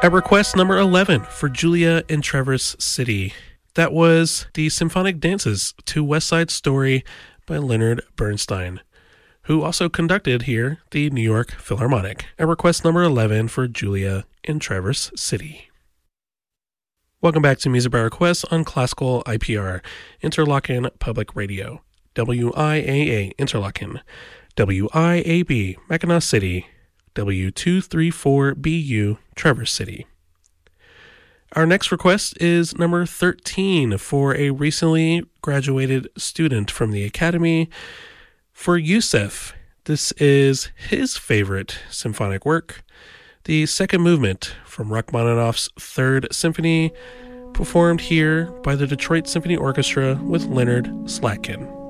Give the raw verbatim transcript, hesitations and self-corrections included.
At request number eleven for Julia in Traverse City, that was the Symphonic Dances to West Side Story by Leonard Bernstein, who also conducted here the New York Philharmonic. At request number eleven for Julia in Traverse City. Welcome back to Music by Request on Classical I P R, Interlochen Public Radio, W I A A Interlochen, W I A B Mackinac City, W two thirty-four B U Traverse City. Our next request is number thirteen for a recently graduated student from the Academy. For Yusef, this is his favorite symphonic work, the second movement from Rachmaninoff's Third Symphony, performed here by the Detroit Symphony Orchestra with Leonard Slatkin.